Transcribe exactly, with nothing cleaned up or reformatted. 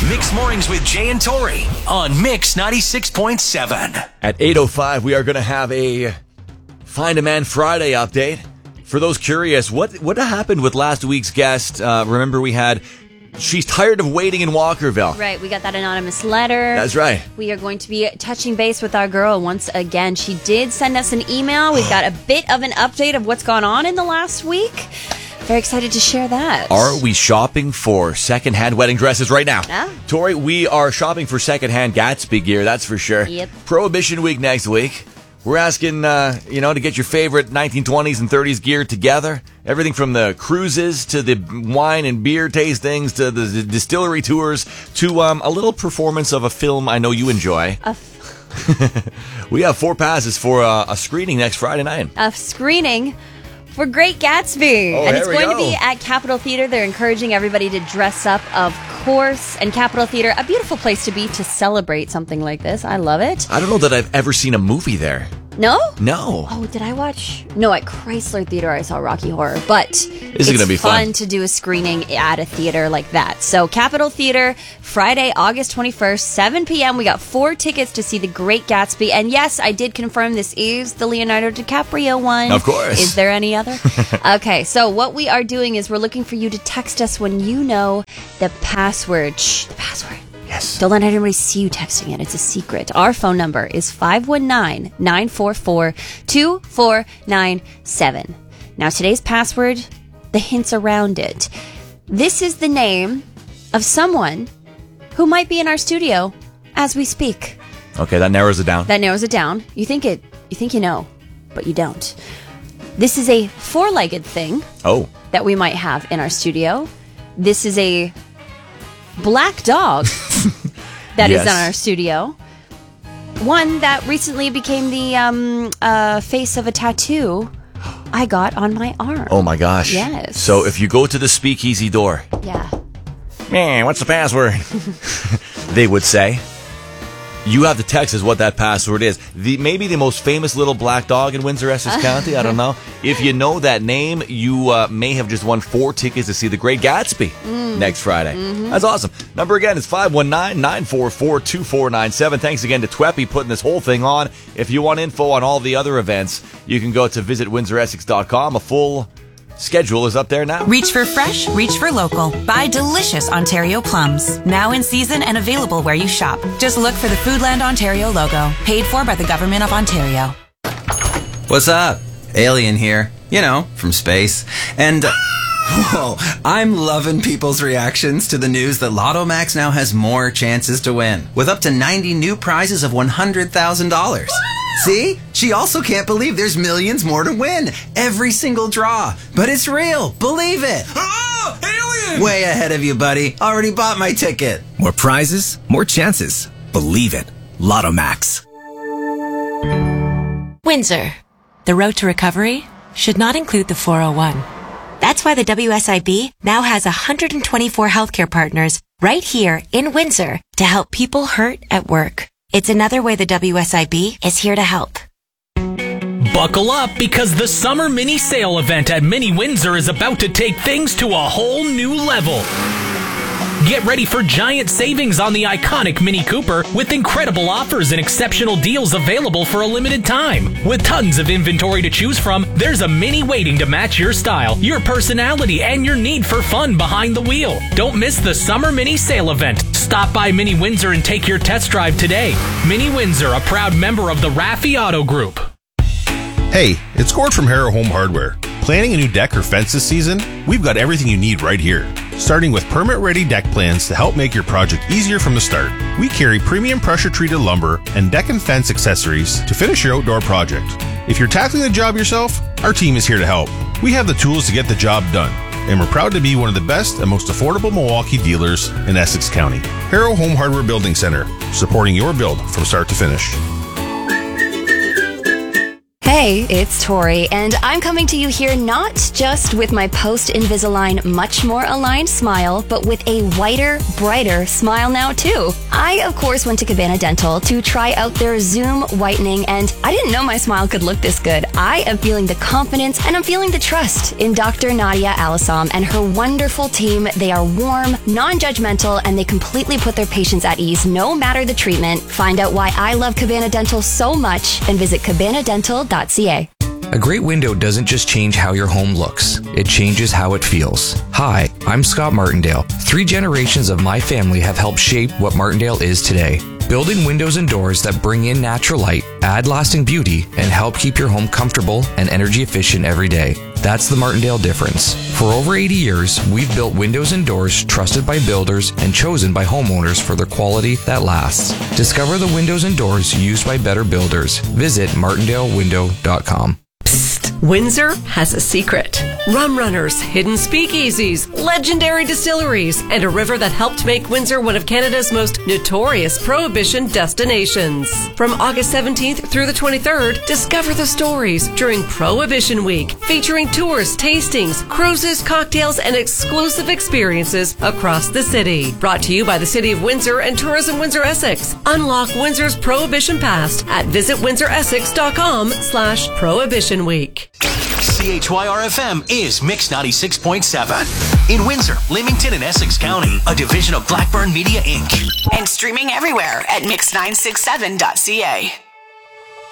Mixed Mornings with Jay and Tori on Mix ninety-six point seven. At eight oh five, we are going to have a Find a Man Friday update. For those curious, what what happened with last week's guest? Uh, remember, we had She's Tired of Waiting in Walkerville. Right, we got that anonymous letter. That's right. We are going to be touching base with our girl once again. She did send us an email. We've got a bit of an update of what's gone on in the last week. Very excited to share that. Are we shopping for secondhand wedding dresses right now? Yeah. Tori, we are shopping for secondhand Gatsby gear, that's for sure. Yep. Prohibition Week next week. We're asking, uh, you know, to get your favorite nineteen twenties and thirties gear together. Everything from the cruises to the wine and beer tastings to the, the distillery tours to um, a little performance of a film I know you enjoy. A f- We have four passes for uh, a screening next Friday night. a screening for Great Gatsby. Oh, and there it's we going go. to be at Capitol Theater. They're encouraging everybody to dress up, of course. And Capitol Theater, a beautiful place to be to celebrate something like this. I love it. I don't know that I've ever seen a movie there. No? No. Oh, did I watch? No, at Chrysler Theater I saw Rocky Horror, but This is it's gonna be fun. fun to do a screening at a theater like that. So Capitol Theater, Friday, August twenty-first, seven p.m. We got four tickets to see The Great Gatsby. And yes, I did confirm this is the Leonardo DiCaprio one. Of course. Is there any other? Okay, so what we are doing is we're looking for you to text us when you know the password. Shh, the password. Yes. Don't let anybody see you texting it. It's a secret. Our phone number is five one nine, nine four four, two four nine seven. Now, today's password, the hints around it. This is the name of someone who might be in our studio as we speak. Okay, that narrows it down. That narrows it down. You think it, you think you know, but you don't. This is a four-legged thing Oh. that we might have in our studio. This is a black dog that is Yes. in our studio. One that recently became the um, uh, face of a tattoo I got on my arm. Oh my gosh. Yes. So if you go to the speakeasy door, Yeah. man, what's the password? They would say. You have to text us what that password is. The maybe the most famous little black dog in Windsor, Essex County. I don't know. If you know that name, you uh, may have just won four tickets to see The Great Gatsby next Friday. That's awesome. Number again is five one nine, nine four four, two four nine seven. Thanks again to Tweppy putting this whole thing on. If you want info on all the other events, you can go to visit windsor essex dot com. A full schedule is up there now. Reach for fresh, reach for local. Buy delicious Ontario plums. Now in season and available where you shop. Just look for the Foodland Ontario logo. Paid for by the Government of Ontario. What's up? Alien here. You know, from space. And, uh, whoa, I'm loving people's reactions to the news that Lotto Max now has more chances to win. With up to ninety new prizes of one hundred thousand dollars. See? She also can't believe there's millions more to win. Every single draw. But it's real. Believe it. Oh, alien! Way ahead of you, buddy. Already bought my ticket. More prizes, more chances. Believe it. Lotto Max. Windsor. The road to recovery should not include the four oh one. That's why the W S I B now has one hundred twenty-four healthcare partners right here in Windsor to help people hurt at work. It's another way the W S I B is here to help. Buckle up because the summer mini sale event at Mini Windsor is about to take things to a whole new level. Get ready for giant savings on the iconic Mini Cooper with incredible offers and exceptional deals available for a limited time. With tons of inventory to choose from, there's a Mini waiting to match your style, your personality, and your need for fun behind the wheel. Don't miss the summer mini sale event. Stop by Mini Windsor and take your test drive today. Mini Windsor, a proud member of the Raffi Auto Group. Hey, it's Gord from Harrow Home Hardware. Planning a new deck or fence this season? We've got everything you need right here. Starting with permit-ready deck plans to help make your project easier from the start. We carry premium pressure-treated lumber and deck and fence accessories to finish your outdoor project. If you're tackling the job yourself, our team is here to help. We have the tools to get the job done, and we're proud to be one of the best and most affordable Milwaukee dealers in Essex County. Harrow Home Hardware Building Center, supporting your build from start to finish. Hey, Hey, it's Tori, and I'm coming to you here not just with my post-Invisalign much more aligned smile, but with a whiter, brighter smile now too. I, of course, went to Cabana Dental to try out their Zoom whitening, and I didn't know my smile could look this good. I am feeling the confidence and I'm feeling the trust in Doctor Nadia Alassam and her wonderful team. They are warm, non-judgmental, and they completely put their patients at ease no matter the treatment. Find out why I love Cabana Dental so much and visit cabana dental dot c a. A great window doesn't just change how your home looks, it changes how it feels. Hi, I'm Scott Martindale. Three generations of my family have helped shape what Martindale is today. Building windows and doors that bring in natural light, add lasting beauty, and help keep your home comfortable and energy efficient every day. That's the Martindale difference. For over eighty years, we've built windows and doors trusted by builders and chosen by homeowners for their quality that lasts. Discover the windows and doors used by better builders. Visit martindale window dot com. Windsor has a secret. Rum runners, hidden speakeasies, legendary distilleries, and a river that helped make Windsor one of Canada's most notorious prohibition destinations. From August seventeenth through the twenty-third, discover the stories during Prohibition Week, featuring tours, tastings, cruises, cocktails, and exclusive experiences across the city. Brought to you by the City of Windsor and Tourism Windsor Essex. Unlock Windsor's Prohibition Past at visit windsor essex dot com slash prohibition week. C H Y R F M is Mix ninety-six point seven. In Windsor, Leamington, and Essex County, a division of Blackburn Media, Incorporated. And streaming everywhere at mix nine six seven dot c a.